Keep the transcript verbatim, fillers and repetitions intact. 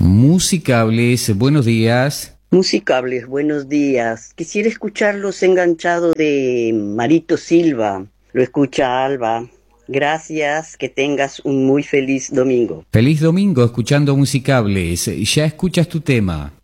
Musicables, buenos días. Musicables, buenos días. Quisiera escuchar Los Enganchados de Marito Silva. Lo escucha Alba. Gracias, que tengas un muy feliz domingo. Feliz domingo escuchando Musicables. Ya escuchas tu tema.